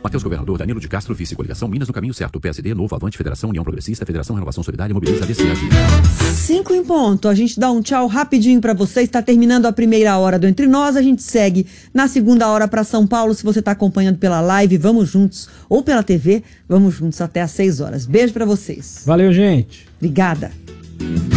Matheus Governador, Danilo de Castro, Vice Coligação, Minas no caminho certo. PSD, Novo, Avante, Federação, União Progressista, Federação Renovação Solidária, Mobiliza, DC, Agir. 5 em ponto. A gente dá um tchau rapidinho pra vocês. Está terminando a primeira hora do Entre Nós. A gente segue na segunda hora pra São Paulo. Se você tá acompanhando pela live, vamos juntos. Ou pela TV, vamos juntos até às 6 horas. Beijo pra vocês. Valeu, gente. Obrigada.